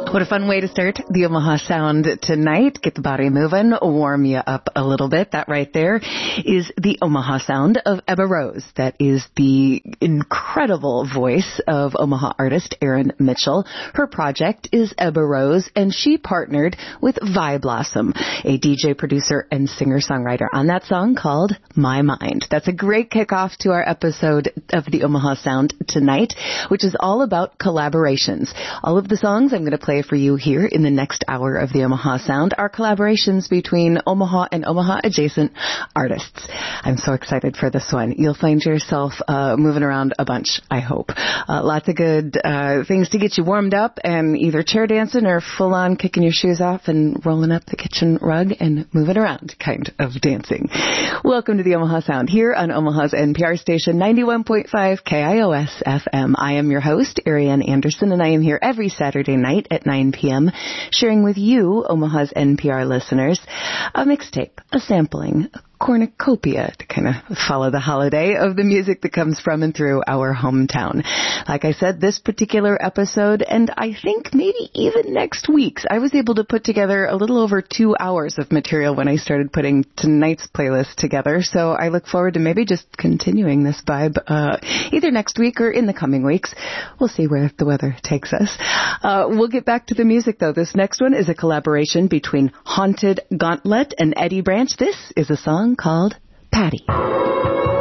What a fun way to start the Omaha Sound tonight. Get the body moving, warm you up a little bit. That right there is the Omaha Sound of Ebba Rose. That is the incredible voice of Omaha artist Erin Mitchell. Her project is Ebba Rose, and she partnered with Vi Blossom, a DJ, producer, and singer-songwriter, on that song called My Mind. That's a great kickoff to our episode of the Omaha Sound tonight, which is all about collaborations. All of the songs I'm going to play for you here in the next hour of the Omaha Sound are collaborations between Omaha and Omaha adjacent artists. I'm so excited for this one. You'll find yourself moving around a bunch, I hope. Lots of good things to get you warmed up and either chair dancing or full on kicking your shoes off and rolling up the kitchen rug and moving around kind of dancing. Welcome to the Omaha Sound here on Omaha's NPR station 91.5 KIOS FM. I am your host, Ariane Anderson, and I am here every Saturday night at 9 p.m., sharing with you, Omaha's NPR listeners, a mixtape, a sampling, a cornucopia to kind of follow the holiday of the music that comes from and through our hometown. Like I said, this particular episode, and I think maybe even next week's, I was able to put together a little over 2 hours of material when I started putting tonight's playlist together. So I look forward to maybe just continuing this vibe either next week or in the coming weeks. We'll see where the weather takes us. We'll get back to the music, though. This next one is a collaboration between Haunted Gauntlet and Eddie Branch. This is a song called Patty.